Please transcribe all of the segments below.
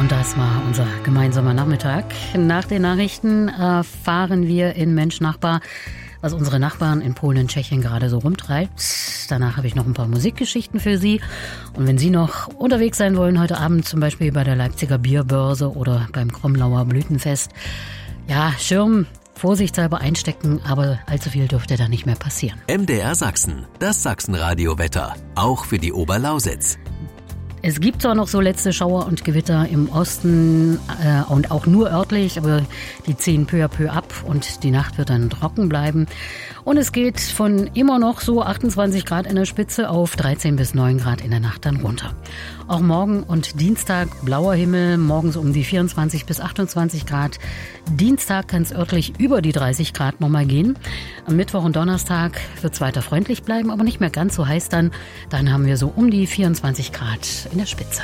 Und das war unser gemeinsamer Nachmittag. Nach den Nachrichten fahren wir in Mensch Nachbar, was unsere Nachbarn in Polen und Tschechien gerade so rumtreibt. Danach habe ich noch ein paar Musikgeschichten für Sie. Und wenn Sie noch unterwegs sein wollen, heute Abend zum Beispiel bei der Leipziger Bierbörse oder beim Kromlauer Blütenfest, ja, Schirm vorsichtshalber einstecken, aber allzu viel dürfte da nicht mehr passieren. MDR Sachsen, das Sachsenradio-Wetter, auch für die Oberlausitz. Es gibt zwar noch so letzte Schauer und Gewitter im Osten und auch nur örtlich, aber die ziehen peu à peu ab und die Nacht wird dann trocken bleiben. Und es geht von immer noch so 28 Grad in der Spitze auf 13 bis 9 Grad in der Nacht dann runter. Auch morgen und Dienstag blauer Himmel, morgens um die 24 bis 28 Grad. Dienstag kann es örtlich über die 30 Grad nochmal gehen. Am Mittwoch und Donnerstag wird es weiter freundlich bleiben, aber nicht mehr ganz so heiß dann. Dann haben wir so um die 24 Grad in der Spitze.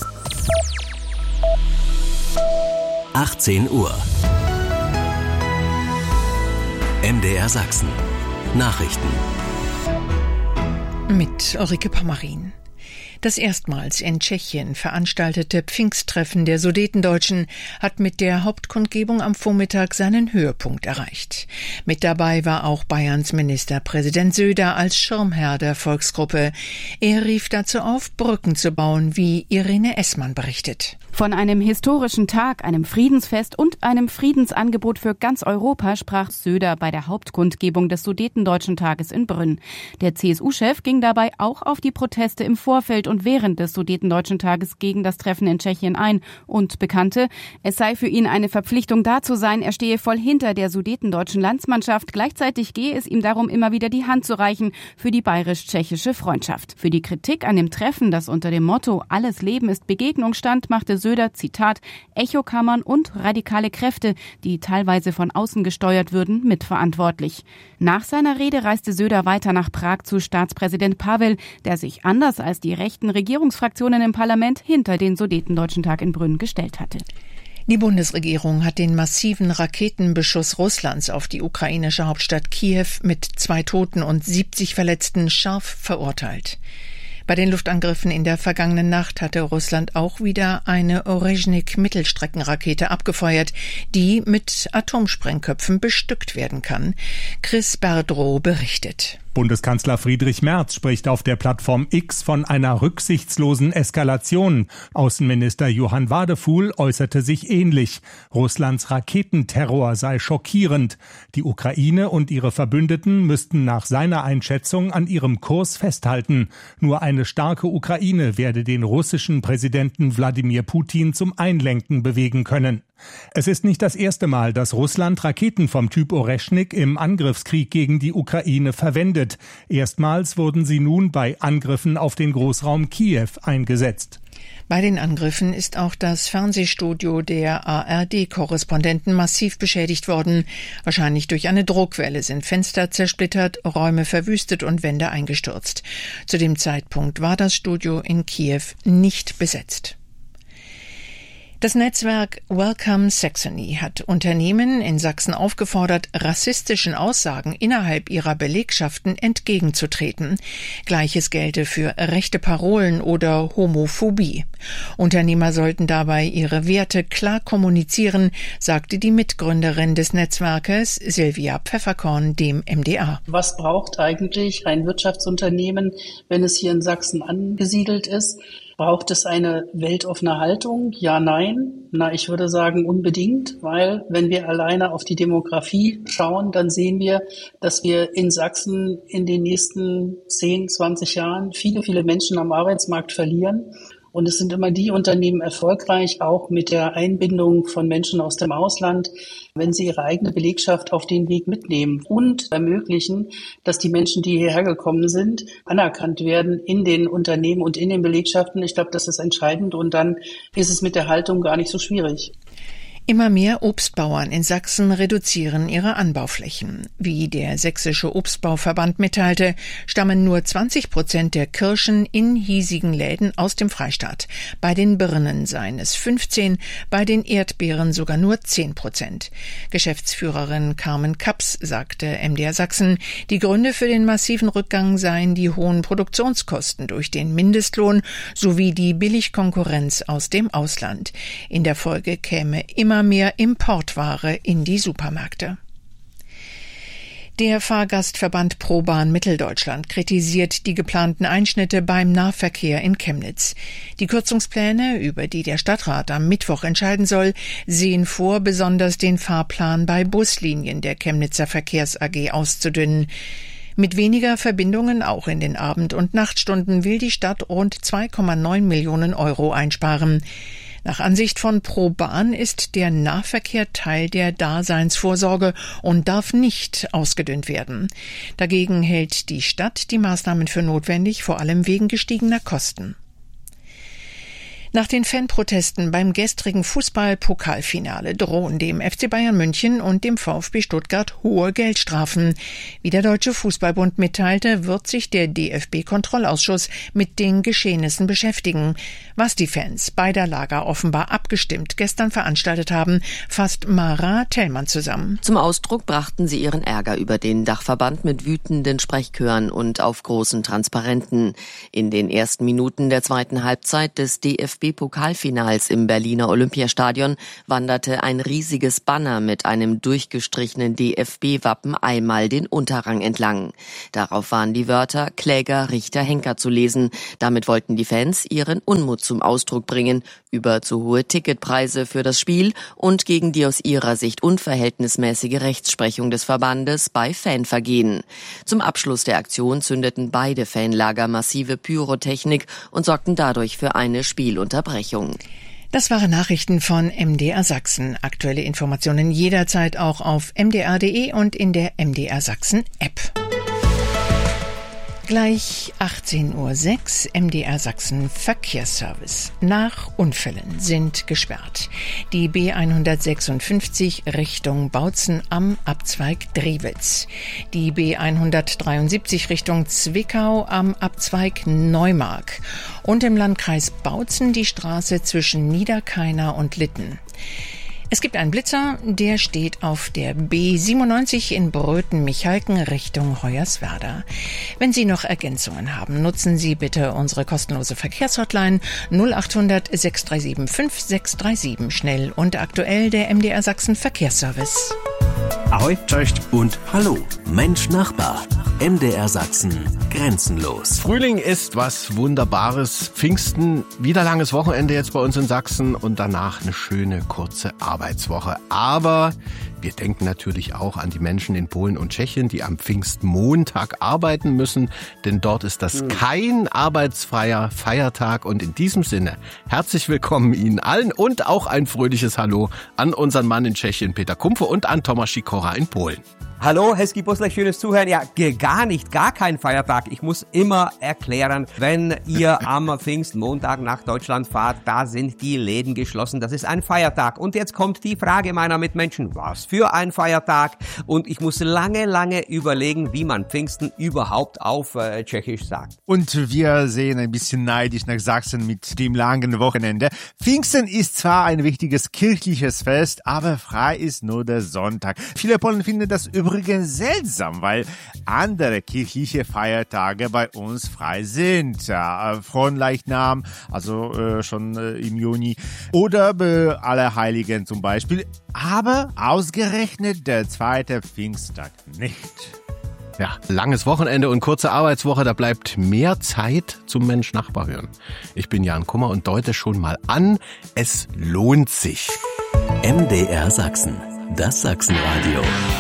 18 Uhr. MDR Sachsen. Nachrichten. Mit Ulrike Pommerin. Das erstmals in Tschechien veranstaltete Pfingsttreffen der Sudetendeutschen hat mit der Hauptkundgebung am Vormittag seinen Höhepunkt erreicht. Mit dabei war auch Bayerns Ministerpräsident Söder als Schirmherr der Volksgruppe. Er rief dazu auf, Brücken zu bauen, wie Irene Essmann berichtet. Von einem historischen Tag, einem Friedensfest und einem Friedensangebot für ganz Europa sprach Söder bei der Hauptkundgebung des Sudetendeutschen Tages in Brünn. Der CSU-Chef ging dabei auch auf die Proteste im Vorfeld und während des Sudetendeutschen Tages gegen das Treffen in Tschechien ein und bekannte, es sei für ihn eine Verpflichtung da zu sein, er stehe voll hinter der sudetendeutschen Landsmannschaft. Gleichzeitig gehe es ihm darum, immer wieder die Hand zu reichen für die bayerisch-tschechische Freundschaft. Für die Kritik an dem Treffen, das unter dem Motto »Alles Leben ist Begegnung« stand, machte Söder, Zitat, Echokammern und radikale Kräfte, die teilweise von außen gesteuert würden, mitverantwortlich. Nach seiner Rede reiste Söder weiter nach Prag zu Staatspräsident Pavel, der sich anders als die rechten Regierungsfraktionen im Parlament hinter den Sudetendeutschen Tag in Brünn gestellt hatte. Die Bundesregierung hat den massiven Raketenbeschuss Russlands auf die ukrainische Hauptstadt Kiew mit 2 Toten und 70 Verletzten scharf verurteilt. Bei den Luftangriffen in der vergangenen Nacht hatte Russland auch wieder eine Orezhnik-Mittelstreckenrakete abgefeuert, die mit Atomsprengköpfen bestückt werden kann. Chris Berdrow berichtet. Bundeskanzler Friedrich Merz spricht auf der Plattform X von einer rücksichtslosen Eskalation. Außenminister Johann Wadefuhl äußerte sich ähnlich. Russlands Raketenterror sei schockierend. Die Ukraine und ihre Verbündeten müssten nach seiner Einschätzung an ihrem Kurs festhalten. Nur eine starke Ukraine werde den russischen Präsidenten Wladimir Putin zum Einlenken bewegen können. Es ist nicht das erste Mal, dass Russland Raketen vom Typ Orezhnik im Angriffskrieg gegen die Ukraine verwendet. Erstmals wurden sie nun bei Angriffen auf den Großraum Kiew eingesetzt. Bei den Angriffen ist auch das Fernsehstudio der ARD-Korrespondenten massiv beschädigt worden. Wahrscheinlich durch eine Druckwelle sind Fenster zersplittert, Räume verwüstet und Wände eingestürzt. Zu dem Zeitpunkt war das Studio in Kiew nicht besetzt. Das Netzwerk Welcome Saxony hat Unternehmen in Sachsen aufgefordert, rassistischen Aussagen innerhalb ihrer Belegschaften entgegenzutreten. Gleiches gelte für rechte Parolen oder Homophobie. Unternehmer sollten dabei ihre Werte klar kommunizieren, sagte die Mitgründerin des Netzwerkes, Silvia Pfefferkorn, dem MDR. Was braucht eigentlich ein Wirtschaftsunternehmen, wenn es hier in Sachsen angesiedelt ist? Braucht es eine weltoffene Haltung? Ja, nein. Ich würde sagen unbedingt, weil wenn wir alleine auf die Demografie schauen, dann sehen wir, dass wir in Sachsen in den nächsten 10, 20 Jahren viele Menschen am Arbeitsmarkt verlieren. Und es sind immer die Unternehmen erfolgreich, auch mit der Einbindung von Menschen aus dem Ausland, wenn sie ihre eigene Belegschaft auf den Weg mitnehmen und ermöglichen, dass die Menschen, die hierher gekommen sind, anerkannt werden in den Unternehmen und in den Belegschaften. Ich glaube, das ist entscheidend und dann ist es mit der Haltung gar nicht so schwierig. Immer mehr Obstbauern in Sachsen reduzieren ihre Anbauflächen. Wie der Sächsische Obstbauverband mitteilte, stammen nur 20% der Kirschen in hiesigen Läden aus dem Freistaat. Bei den Birnen seien es 15%, bei den Erdbeeren sogar nur 10%. Geschäftsführerin Carmen Kaps sagte MDR Sachsen, die Gründe für den massiven Rückgang seien die hohen Produktionskosten durch den Mindestlohn sowie die Billigkonkurrenz aus dem Ausland. In der Folge käme immer mehr Importware in die Supermärkte. Der Fahrgastverband ProBahn Mitteldeutschland kritisiert die geplanten Einschnitte beim Nahverkehr in Chemnitz. Die Kürzungspläne, über die der Stadtrat am Mittwoch entscheiden soll, sehen vor, besonders den Fahrplan bei Buslinien der Chemnitzer Verkehrs AG auszudünnen. Mit weniger Verbindungen auch in den Abend- und Nachtstunden will die Stadt rund 2,9 Millionen Euro einsparen. Nach Ansicht von ProBahn ist der Nahverkehr Teil der Daseinsvorsorge und darf nicht ausgedünnt werden. Dagegen hält die Stadt die Maßnahmen für notwendig, vor allem wegen gestiegener Kosten. Nach den Fanprotesten beim gestrigen Fußball-Pokalfinale drohen dem FC Bayern München und dem VfB Stuttgart hohe Geldstrafen. Wie der Deutsche Fußballbund mitteilte, wird sich der DFB-Kontrollausschuss mit den Geschehnissen beschäftigen. Was die Fans beider Lager offenbar abgestimmt gestern veranstaltet haben, fasst Mara Tellmann zusammen. Zum Ausdruck brachten sie ihren Ärger über den Dachverband mit wütenden Sprechchören und auf großen Transparenten. In den ersten Minuten der zweiten Halbzeit des DFB-Pokalfinals im Berliner Olympiastadion wanderte ein riesiges Banner mit einem durchgestrichenen DFB-Wappen einmal den Unterrang entlang. Darauf waren die Wörter Kläger, Richter, Henker zu lesen. Damit wollten die Fans ihren Unmut zum Ausdruck bringen über zu hohe Ticketpreise für das Spiel und gegen die aus ihrer Sicht unverhältnismäßige Rechtsprechung des Verbandes bei Fanvergehen. Zum Abschluss der Aktion zündeten beide Fanlager massive Pyrotechnik und sorgten dadurch für eine Spielunterbrechung. Das waren Nachrichten von MDR Sachsen. Aktuelle Informationen jederzeit auch auf mdr.de und in der MDR Sachsen App. Gleich 18:06 Uhr, MDR Sachsen Verkehrsservice. Nach Unfällen sind gesperrt. Die B156 Richtung Bautzen am Abzweig Drewitz. Die B173 Richtung Zwickau am Abzweig Neumark. Und im Landkreis Bautzen die Straße zwischen Niederkainer und Litten. Es gibt einen Blitzer, der steht auf der B97 in Bröthen-Michalken Richtung Hoyerswerda. Wenn Sie noch Ergänzungen haben, nutzen Sie bitte unsere kostenlose Verkehrshotline 0800 637 5637. Schnell und aktuell der MDR Sachsen Verkehrsservice. Ahoi, cześć und hallo. Mensch Nachbar. MDR Sachsen grenzenlos. Frühling ist was Wunderbares. Pfingsten, wieder langes Wochenende jetzt bei uns in Sachsen und danach eine schöne kurze Arbeitswoche. Aber wir denken natürlich auch an die Menschen in Polen und Tschechien, die am Pfingstmontag arbeiten müssen, denn dort ist das kein arbeitsfreier Feiertag. Und in diesem Sinne, herzlich willkommen Ihnen allen und auch ein fröhliches Hallo an unseren Mann in Tschechien, Peter Kumpfe, und an Tomasz Sikora in Polen. Hallo, Hezky Poslech, schönes Zuhören. Ja, gar kein Feiertag. Ich muss immer erklären, wenn ihr am Pfingstmontag nach Deutschland fahrt, da sind die Läden geschlossen. Das ist ein Feiertag. Und jetzt kommt die Frage meiner Mitmenschen, was für ein Feiertag? Und ich muss lange überlegen, wie man Pfingsten überhaupt auf Tschechisch sagt. Und wir sehen ein bisschen neidisch nach Sachsen mit dem langen Wochenende. Pfingsten ist zwar ein wichtiges kirchliches Fest, aber frei ist nur der Sonntag. Viele Polen finden das übrigens seltsam, weil andere kirchliche Feiertage bei uns frei sind. Ja, Fronleichnam, also schon im Juni, oder Allerheiligen zum Beispiel. Aber ausgerechnet der zweite Pfingsttag nicht. Ja, langes Wochenende und kurze Arbeitswoche, da bleibt mehr Zeit zum Mensch-Nachbar hören. Ich bin Jan Kummer und deute schon mal an, es lohnt sich. MDR Sachsen, das Sachsenradio.